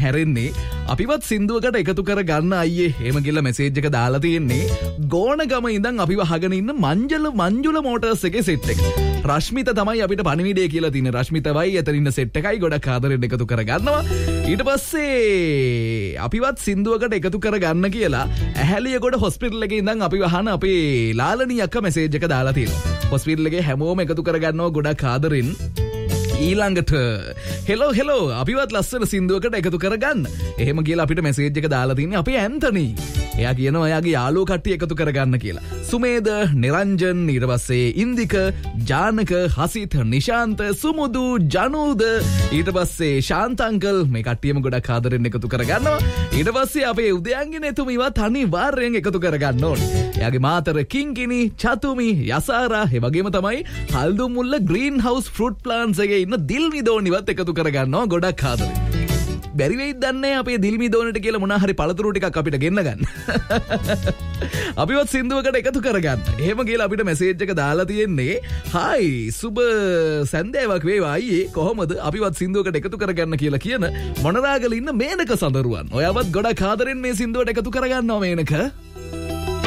හැරෙන්නේ අපිවත් සින්දුවකට එකතු කර ගන්න අයියේ එහෙම කියලා මෙසේජ් එක දාලා තියෙන්නේ ගෝණගම ඉඳන් අපිව අහගෙන ඉන්න මංජුල මෝටර්ස් එකේ සෙට් එක. රශ්මිත තමයි අපිට පණිවිඩය කියලා තියෙන්නේ. රශ්මිතවයි එතන ඉන්න සෙට් එකයි ගොඩක් ආදරෙන් එකතු කර ගන්නවා. ඊට පස්සේ අපිවත් සින්දුවකට එකතු කර ගන්න කියලා ඇහැලියගොඩ හොස්පිටල් එකේ ඉඳන් අපිව අහන අපේ ලාලනී අක්කා මෙසේජ් එක දාලා තියෙනවා. හොස්පිටල් එකේ හැමෝම එකතු කර ගන්නවා ගොඩක් ආදරෙන්. ඊළඟට හෙලෝ අපිවත් ලස්සන සින්දුවකට එකතු කරගන්න. එහෙම කියලා අපිට මෙසේජ් එක දාලා තින්නේ අපේ ඇන්තනි. එයා කියනවා එයාගේ යාළුවෝ කට්ටිය එකතු කරගන්න කියලා. සුමේද, නිරංජන්, ඊට පස්සේ ඉන්දික, ජානක, හසිත, නිශාන්ත, සුමුදු, ජනූද, ඊට පස්සේ ශාන්ත අංකල් මේ කට්ටියම ගොඩක් ආදරෙන් එකතු කරගන්නවා. ඊට පස්සේ අපේ උදයන්ගෙන එතුමිවත් අනිවාර්යෙන් එකතු කරගන්න ඕනේ. එයාගේ මාතර කිංකිණි, චතුමි, යසාරා, ඒ වගේම තමයි හල්දුමුල්ල ග්‍රීන් හවුස් ෆෘට් ප්ලාන්ට්ස් එකේ ඉන්න දිල්මිදෝනිවත් එකතු කරගන්නවා ගොඩක් ආදරෙන්. බැරි වෙයිද දන්නේ අපේ දිල්මිදෝනට කියලා මොනවා හරි පළතුරු ටිකක් අපිට ගෙන්න ගන්න. අපිවත් සින්දුවකට එකතු කරගන්න. එහෙම කියලා අපිට මෙසේජ් එක දාලා තියෙන්නේ හායි සුබ සන්දේවක් වේවා අයියේ කොහොමද අපිවත් සින්දුවකට එකතු කරගන්න කියලා කියන මොනරාගල ඉන්න මේනක සඳරුවන්. ඔයාවත් ගොඩක් ආදරෙන් මේ සින්දුවට එකතු කරගන්නවා මේනක.